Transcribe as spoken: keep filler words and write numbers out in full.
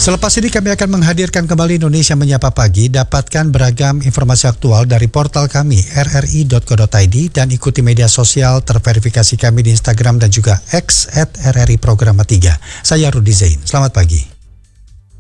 Selepas ini kami akan menghadirkan kembali Indonesia Menyapa Pagi. Dapatkan beragam informasi aktual dari portal kami r r i dot co dot i d dan ikuti media sosial terverifikasi kami di Instagram dan juga X at r r i programa tiga. Saya Rudi Zain. Selamat pagi.